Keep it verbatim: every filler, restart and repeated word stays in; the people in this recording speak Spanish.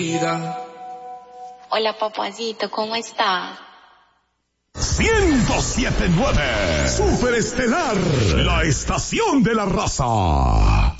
Hola, papacito, ¿cómo está? ciento siete punto nueve Superestelar, la estación de la raza.